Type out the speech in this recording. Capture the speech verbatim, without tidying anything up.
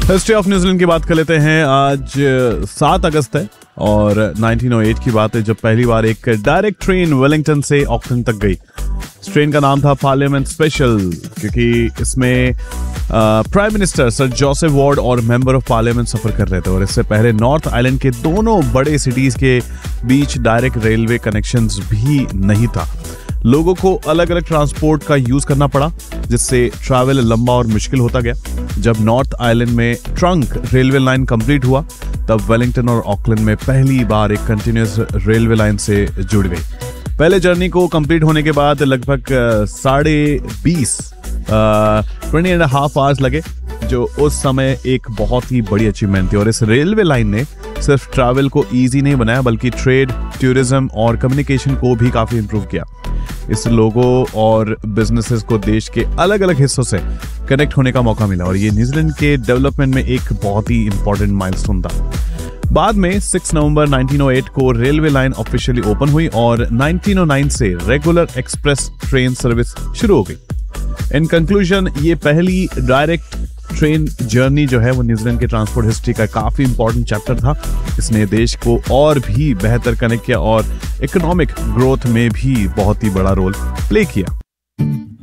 History of New Zealand की बात कर लेते हैं। आज सात अगस्त है और नाइनटीन ओ एट की बात है जब पहली बार एक डायरेक्ट ट्रेन वेलिंगटन से ऑकलैंड तक गई। इस ट्रेन का नाम था पार्लियामेंट स्पेशल क्योंकि इसमें prime minister sir Joseph ward और मेंबर ऑफ पार्लियामेंट सफर कर रहे थे और इससे पहले नॉर्थ आइलैंड के दोनों बड़े सिटीज के बीच डायरेक्ट रेलवे कनेक्शंस भी नहीं था। लोगों को अलग अलग ट्रांसपोर्ट का यूज करना पड़ा जिससे ट्रैवल लंबा और मुश्किल होता गया। जब नॉर्थ आइलैंड में ट्रंक रेलवे लाइन कंप्लीट हुआ तब वेलिंगटन और ऑकलैंड में पहली बार एक कंटिन्यूअस रेलवे लाइन से जुड़ गई। पहले जर्नी को कंप्लीट होने के बाद लगभग साढ़े बीस ट्वेंटी एंड हाफ आवर्स लगे जो उस समय एक बहुत ही बड़ी अचीवमेंट थी। और इस रेलवे लाइन ने सिर्फ ट्रैवल को इजी नहीं बनाया बल्कि ट्रेड, टूरिज्म और कम्युनिकेशन को भी काफी इंप्रूव किया। इस लोगों और बिजनेसेस को देश के अलग अलग हिस्सों से कनेक्ट होने का मौका मिला और ये न्यूजीलैंड के डेवलपमेंट में एक बहुत ही इंपॉर्टेंट माइलस्टोन था। बाद में छह नवंबर नाइनटीन ओ एट को रेलवे लाइन ऑफिशियली ओपन हुई और नाइनटीन ओ नाइन से रेगुलर एक्सप्रेस ट्रेन सर्विस शुरू हो गई। इन कंक्लूजन ये पहली डायरेक्ट ट्रेन जर्नी जो है वो न्यूजीलैंड के ट्रांसपोर्ट हिस्ट्री का काफी इंपॉर्टेंट चैप्टर था। इसने देश को और भी बेहतर कनेक्ट किया और इकोनॉमिक ग्रोथ में भी बहुत ही बड़ा रोल प्ले किया।